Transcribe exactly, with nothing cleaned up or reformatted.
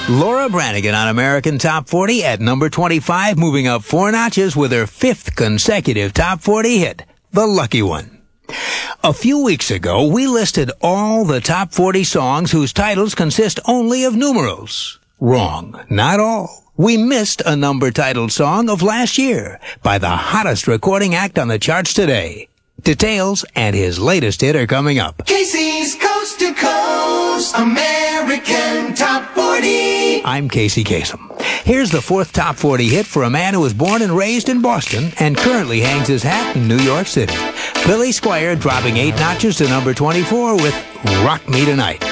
Laura Branigan on American Top forty at number twenty-five, moving up four notches with her fifth consecutive Top forty hit, The Lucky One. A few weeks ago, we listed all the Top forty songs whose titles consist only of numerals. Wrong. Not all. We missed a number-titled song of last year by the hottest recording act on the charts today. Details and his latest hit are coming up. Casey's Coast to Coast American Top forty. I'm Casey Kasem. Here's the fourth Top forty hit for a man who was born and raised in Boston and currently hangs his hat in New York City. Billy Squier dropping eight notches to number twenty-four with Rock Me Tonight.